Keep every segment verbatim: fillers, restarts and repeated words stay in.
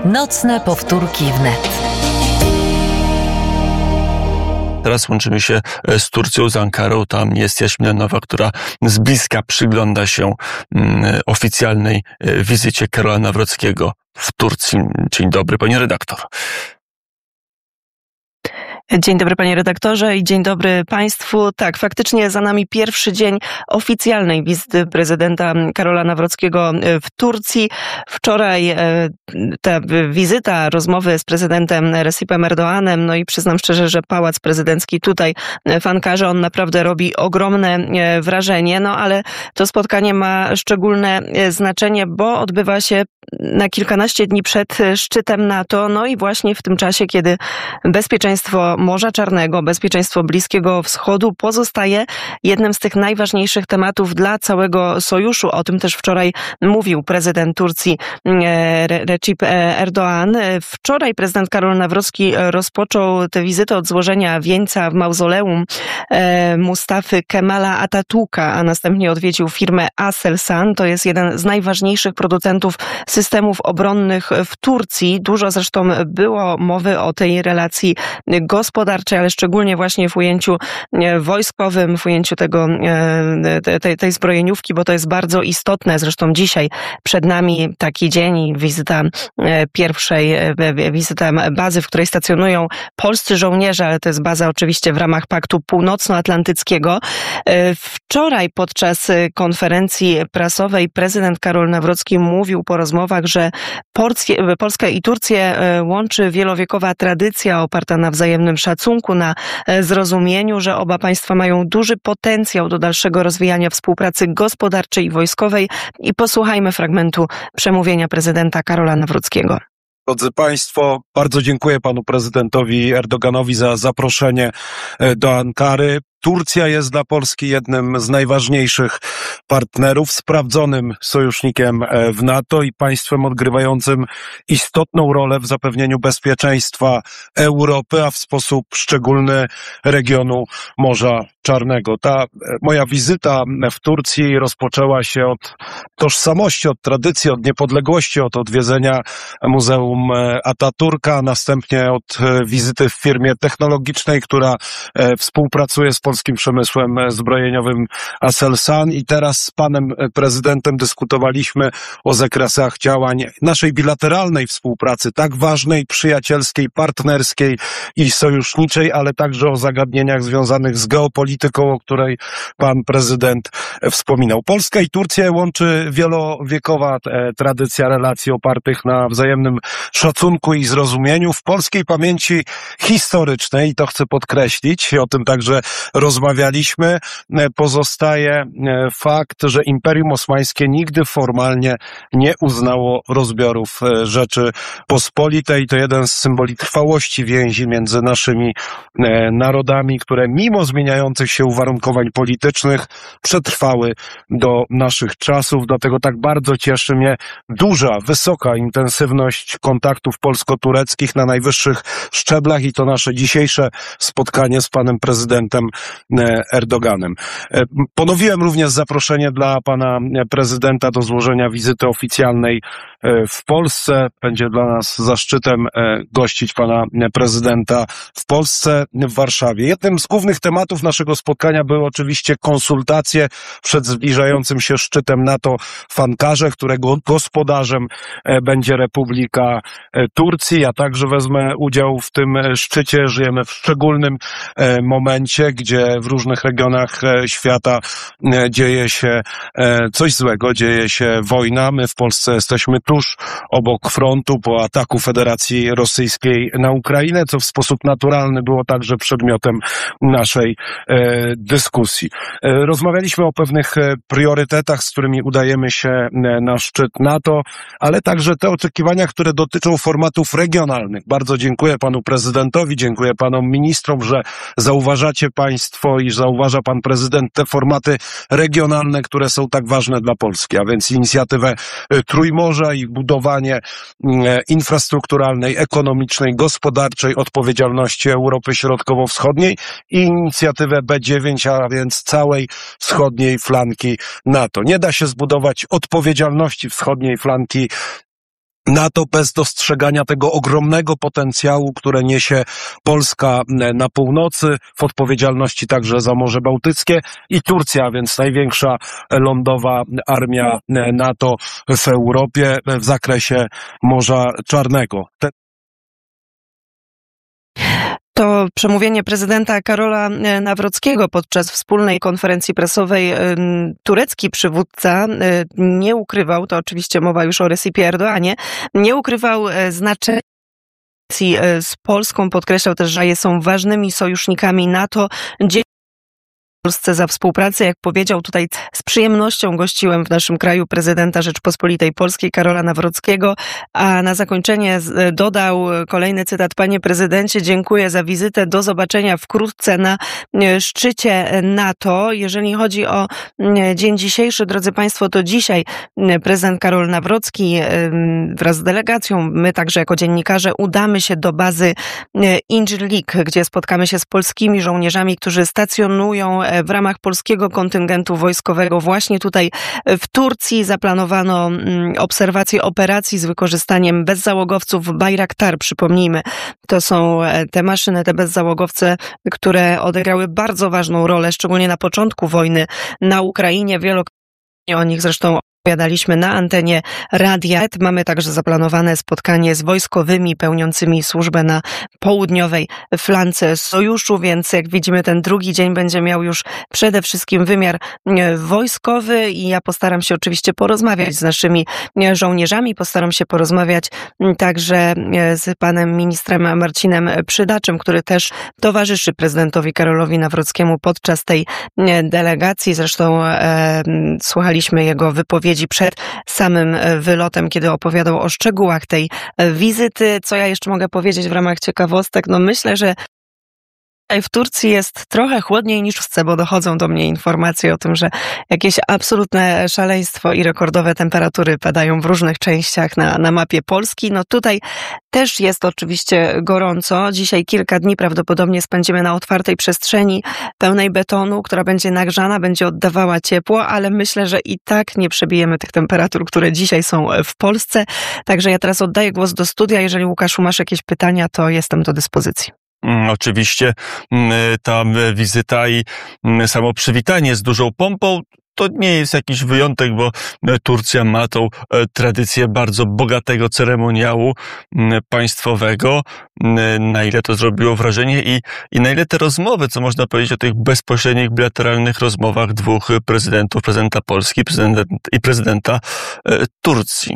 Nocne powtórki wnet. Teraz łączymy się z Turcją, z Ankarą. Tam jest Jaśmina Nowa, która z bliska przygląda się mm, oficjalnej wizycie Karola Nawrockiego w Turcji. Dzień dobry, panie redaktor. Dzień dobry, panie redaktorze, i dzień dobry państwu. Tak, faktycznie za nami pierwszy dzień oficjalnej wizyty prezydenta Karola Nawrockiego w Turcji. Wczoraj ta wizyta, rozmowy z prezydentem Recepem Erdoğanem, no i przyznam szczerze, że Pałac Prezydencki tutaj w Ankarze, on naprawdę robi ogromne wrażenie, no ale to spotkanie ma szczególne znaczenie, bo odbywa się na kilkanaście dni przed szczytem NATO, no i właśnie w tym czasie, kiedy bezpieczeństwo Morza Czarnego, bezpieczeństwo Bliskiego Wschodu pozostaje jednym z tych najważniejszych tematów dla całego sojuszu. O tym też wczoraj mówił prezydent Turcji Recep Erdoğan. Wczoraj prezydent Karol Nawrocki rozpoczął tę wizytę od złożenia wieńca w mauzoleum Mustafy Kemala Atatürka, a następnie odwiedził firmę Aselsan. To jest jeden z najważniejszych producentów systemów obronnych w Turcji. Dużo zresztą było mowy o tej relacji gospodarczej, ale szczególnie właśnie w ujęciu wojskowym, w ujęciu tego, tej, tej zbrojeniówki, bo to jest bardzo istotne. Zresztą dzisiaj przed nami taki dzień i wizyta pierwszej, wizyta bazy, w której stacjonują polscy żołnierze, ale to jest baza oczywiście w ramach Paktu Północnoatlantyckiego. Wczoraj podczas konferencji prasowej prezydent Karol Nawrocki mówił po rozmowach, że Polskę i Turcję łączy wielowiekowa tradycja oparta na wzajemnym szacunku, na zrozumieniu, że oba państwa mają duży potencjał do dalszego rozwijania współpracy gospodarczej i wojskowej. I posłuchajmy fragmentu przemówienia prezydenta Karola Nawrockiego. Drodzy Państwo, bardzo dziękuję panu prezydentowi Erdoganowi za zaproszenie do Ankary. Turcja jest dla Polski jednym z najważniejszych partnerów, sprawdzonym sojusznikiem w NATO i państwem odgrywającym istotną rolę w zapewnieniu bezpieczeństwa Europy, a w sposób szczególny regionu Morza Czarnego. Ta moja wizyta w Turcji rozpoczęła się od tożsamości, od tradycji, od niepodległości, od odwiedzenia Muzeum Atatürka, a następnie od wizyty w firmie technologicznej, która współpracuje z polskim przemysłem zbrojeniowym Aselsan, i teraz z panem prezydentem dyskutowaliśmy o zakresach działań naszej bilateralnej współpracy, tak ważnej, przyjacielskiej, partnerskiej i sojuszniczej, ale także o zagadnieniach związanych z geopolityką, o której pan prezydent wspominał. Polska i Turcję łączy wielowiekowa tradycja relacji opartych na wzajemnym szacunku i zrozumieniu. W polskiej pamięci historycznej, i to chcę podkreślić, o tym także rozmawialiśmy, pozostaje fakt, że Imperium Osmańskie nigdy formalnie nie uznało rozbiorów Rzeczypospolitej. To jeden z symboli trwałości więzi między naszymi narodami, które mimo zmieniających się uwarunkowań politycznych przetrwały do naszych czasów. Dlatego tak bardzo cieszy mnie duża, wysoka intensywność kontaktów polsko-tureckich na najwyższych szczeblach i to nasze dzisiejsze spotkanie z panem prezydentem Erdoganem. Ponowiłem również zaproszenie dla pana prezydenta do złożenia wizyty oficjalnej w Polsce. Będzie dla nas zaszczytem gościć pana prezydenta w Polsce, w Warszawie. Jednym z głównych tematów naszego spotkania były oczywiście konsultacje przed zbliżającym się szczytem NATO w Ankarze, którego gospodarzem będzie Republika Turcji. Ja także wezmę udział w tym szczycie. Żyjemy w szczególnym momencie, gdzie w różnych regionach świata dzieje się coś złego, dzieje się wojna. My w Polsce jesteśmy tuż obok frontu po ataku Federacji Rosyjskiej na Ukrainę, co w sposób naturalny było także przedmiotem naszej dyskusji. Rozmawialiśmy o pewnych priorytetach, z którymi udajemy się na szczyt NATO, ale także te oczekiwania, które dotyczą formatów regionalnych. Bardzo dziękuję panu prezydentowi, dziękuję panom ministrom, że zauważacie państwo i zauważa pan prezydent te formaty regionalne, które są tak ważne dla Polski, a więc inicjatywę Trójmorza i budowanie infrastrukturalnej, ekonomicznej, gospodarczej odpowiedzialności Europy Środkowo-Wschodniej i inicjatywę B dziewięć, a więc całej wschodniej flanki NATO. Nie da się zbudować odpowiedzialności wschodniej flanki NATO bez dostrzegania tego ogromnego potencjału, które niesie Polska na północy, w odpowiedzialności także za Morze Bałtyckie i Turcja, więc największa lądowa armia NATO w Europie w zakresie Morza Czarnego. Te To przemówienie prezydenta Karola Nawrockiego podczas wspólnej konferencji prasowej. Turecki przywódca nie ukrywał, to oczywiście mowa już o Recipie Erdoğanie, nie ukrywał znaczenia z Polską, podkreślał też, że są ważnymi sojusznikami NATO. Polsce za współpracę. Jak powiedział, tutaj z przyjemnością gościłem w naszym kraju prezydenta Rzeczpospolitej Polskiej Karola Nawrockiego, a na zakończenie dodał kolejny cytat: panie prezydencie, dziękuję za wizytę, do zobaczenia wkrótce na szczycie NATO. Jeżeli chodzi o dzień dzisiejszy, drodzy państwo, to dzisiaj prezydent Karol Nawrocki wraz z delegacją, my także jako dziennikarze, udamy się do bazy Incirlik, gdzie spotkamy się z polskimi żołnierzami, którzy stacjonują w ramach polskiego kontyngentu wojskowego właśnie tutaj w Turcji. Zaplanowano obserwację operacji z wykorzystaniem bezzałogowców Bayraktar. Przypomnijmy, to są te maszyny, te bezzałogowce, które odegrały bardzo ważną rolę, szczególnie na początku wojny na Ukrainie. Wielokrotnie o nich zresztą opowiadaliśmy na antenie radia. Mamy także zaplanowane spotkanie z wojskowymi pełniącymi służbę na południowej flance sojuszu, więc jak widzimy, ten drugi dzień będzie miał już przede wszystkim wymiar wojskowy i ja postaram się oczywiście porozmawiać z naszymi żołnierzami, postaram się porozmawiać także z panem ministrem Marcinem Przydaczem, który też towarzyszy prezydentowi Karolowi Nawrockiemu podczas tej delegacji. Zresztą e, słuchaliśmy jego wypowiedzi przed samym wylotem, kiedy opowiadał o szczegółach tej wizyty. Co ja jeszcze mogę powiedzieć w ramach ciekawostek? No myślę, że w Turcji jest trochę chłodniej niż w Polsce, bo dochodzą do mnie informacje o tym, że jakieś absolutne szaleństwo i rekordowe temperatury padają w różnych częściach na, na mapie Polski. No tutaj też jest oczywiście gorąco. Dzisiaj kilka dni prawdopodobnie spędzimy na otwartej przestrzeni pełnej betonu, która będzie nagrzana, będzie oddawała ciepło, ale myślę, że i tak nie przebijemy tych temperatur, które dzisiaj są w Polsce. Także ja teraz oddaję głos do studia. Jeżeli, Łukaszu, masz jakieś pytania, to jestem do dyspozycji. Oczywiście ta wizyta i samo przywitanie z dużą pompą to nie jest jakiś wyjątek, bo Turcja ma tą tradycję bardzo bogatego ceremoniału państwowego. Na ile to zrobiło wrażenie i, i na ile te rozmowy, co można powiedzieć o tych bezpośrednich, bilateralnych rozmowach dwóch prezydentów, prezydenta Polski prezydent, i prezydenta Turcji.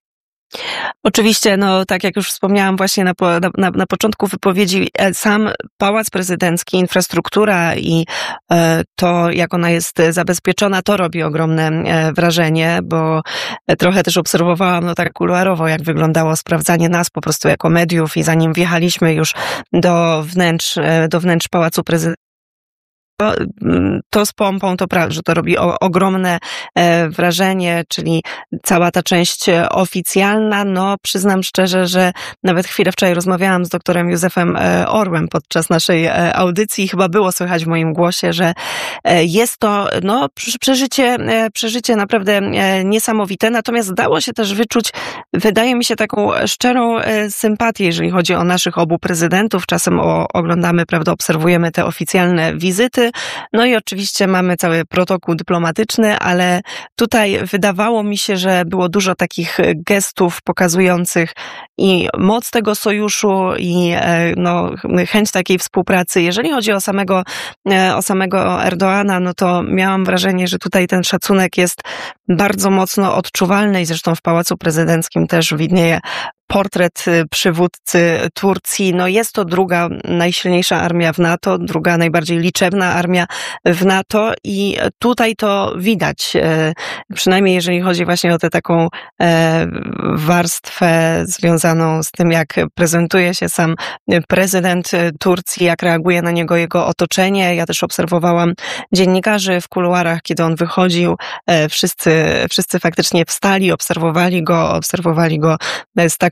Oczywiście, no tak jak już wspomniałam właśnie na, na, na początku wypowiedzi, sam Pałac Prezydencki, infrastruktura i e, to, jak ona jest zabezpieczona, to robi ogromne e, wrażenie, bo trochę też obserwowałam, no tak kuluarowo, jak wyglądało sprawdzanie nas po prostu jako mediów i zanim wjechaliśmy już do wnętrz, e, do wnętrz Pałacu Prezydenckiego, To, to z pompą, to prawda, że to robi o, ogromne e, wrażenie, czyli cała ta część oficjalna. No, przyznam szczerze, że nawet chwilę wczoraj rozmawiałam z doktorem Józefem e, Orłem podczas naszej e, audycji i chyba było słychać w moim głosie, że e, jest to no, przeżycie, e, przeżycie naprawdę e, niesamowite, natomiast dało się też wyczuć, wydaje mi się, taką szczerą e, sympatię, jeżeli chodzi o naszych obu prezydentów. Czasem o, oglądamy, prawda, obserwujemy te oficjalne wizyty. No i oczywiście mamy cały protokół dyplomatyczny, ale tutaj wydawało mi się, że było dużo takich gestów pokazujących i moc tego sojuszu i no, chęć takiej współpracy. Jeżeli chodzi o samego, o samego Erdoğana, no to miałam wrażenie, że tutaj ten szacunek jest bardzo mocno odczuwalny i zresztą w Pałacu Prezydenckim też widnieje portret przywódcy Turcji. No jest to druga najsilniejsza armia w NATO, druga najbardziej liczebna armia w NATO i tutaj to widać, przynajmniej jeżeli chodzi właśnie o tę taką warstwę związaną z tym, jak prezentuje się sam prezydent Turcji, jak reaguje na niego jego otoczenie. Ja też obserwowałam dziennikarzy w kuluarach, kiedy on wychodził. Wszyscy, wszyscy faktycznie wstali, obserwowali go, obserwowali go z taką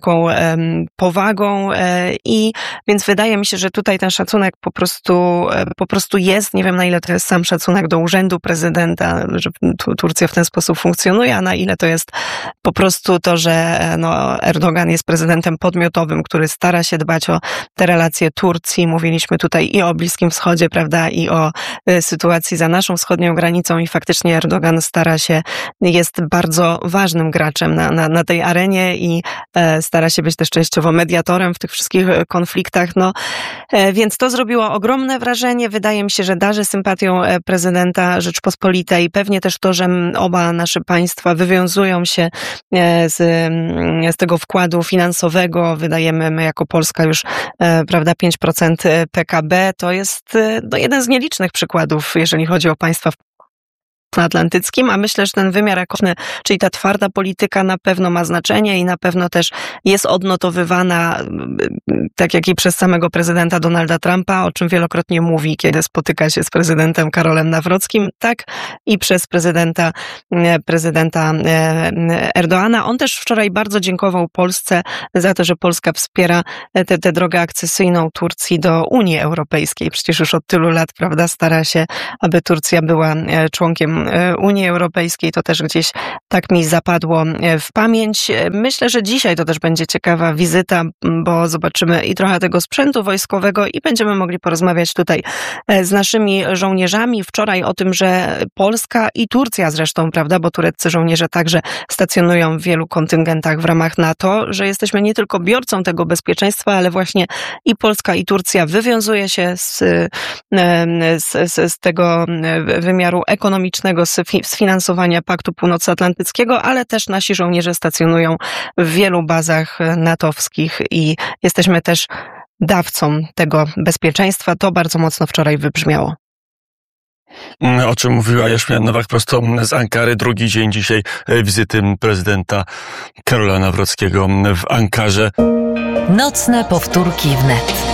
taką um, powagą um, i więc wydaje mi się, że tutaj ten szacunek po prostu, um, po prostu jest. Nie wiem, na ile to jest sam szacunek do urzędu prezydenta, że Turcja w ten sposób funkcjonuje, a na ile to jest po prostu to, że no, Erdogan jest prezydentem podmiotowym, który stara się dbać o te relacje Turcji. Mówiliśmy tutaj i o Bliskim Wschodzie, prawda, i o y, sytuacji za naszą wschodnią granicą i faktycznie Erdogan stara się, jest bardzo ważnym graczem na, na, na tej arenie i e, stara się być też częściowo mediatorem w tych wszystkich konfliktach. No, e, więc to zrobiło ogromne wrażenie. Wydaje mi się, że darzy sympatią prezydenta Rzeczpospolitej. Pewnie też to, że oba nasze państwa wywiązują się z, z tego wkładu finansowego. Wydajemy my jako Polska już e, prawda, pięć procent P K B. To jest no, jeden z nielicznych przykładów, jeżeli chodzi o państwa w atlantyckim, a myślę, że ten wymiar ekonomiczny, czyli ta twarda polityka na pewno ma znaczenie i na pewno też jest odnotowywana, tak jak i przez samego prezydenta Donalda Trumpa, o czym wielokrotnie mówi, kiedy spotyka się z prezydentem Karolem Nawrockim, tak i przez prezydenta, prezydenta Erdoana. On też wczoraj bardzo dziękował Polsce za to, że Polska wspiera tę drogę akcesyjną Turcji do Unii Europejskiej. Przecież już od tylu lat, prawda, stara się, aby Turcja była członkiem Unii Europejskiej. To też gdzieś tak mi zapadło w pamięć. Myślę, że dzisiaj to też będzie ciekawa wizyta, bo zobaczymy i trochę tego sprzętu wojskowego i będziemy mogli porozmawiać tutaj z naszymi żołnierzami. Wczoraj o tym, że Polska i Turcja zresztą, prawda, bo tureccy żołnierze także stacjonują w wielu kontyngentach w ramach NATO, że jesteśmy nie tylko biorcą tego bezpieczeństwa, ale właśnie i Polska i Turcja wywiązuje się z, z, z, z tego wymiaru ekonomicznego, z finansowania Paktu Północnoatlantyckiego, ale też nasi żołnierze stacjonują w wielu bazach natowskich i jesteśmy też dawcą tego bezpieczeństwa. To bardzo mocno wczoraj wybrzmiało. O czym mówiła Jaśmina Nowak prosto z Ankary. Drugi dzień dzisiaj wizyty prezydenta Karola Nawrockiego w Ankarze. Nocne powtórki wnet.